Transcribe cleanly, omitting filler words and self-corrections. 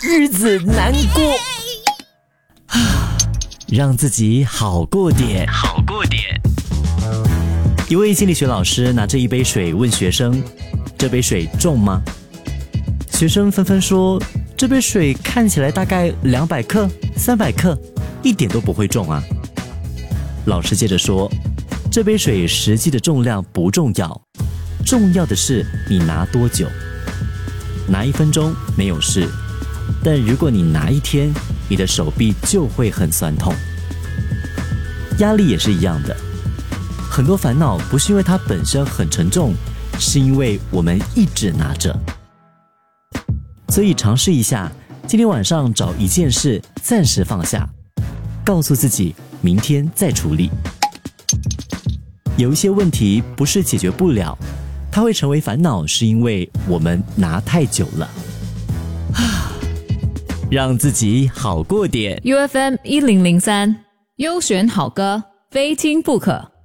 日子难过。让自己好过点，好过点。一位心理学老师拿着一杯水问学生：“这杯水重吗？”学生纷纷说：“这杯水看起来大概200克、300克，一点都不会重啊。”老师接着说：“这杯水实际的重量不重要，重要的是你拿多久。拿1分钟没有事，但如果你拿1天，你的手臂就会很酸痛。压力也是一样的，很多烦恼不是因为它本身很沉重，是因为我们一直拿着。所以尝试一下，今天晚上找一件事暂时放下，告诉自己明天再处理。有一些问题不是解决不了，它会成为烦恼，是因为我们拿太久了。让自己好过点。 UFM 1003优选好歌，非听不可。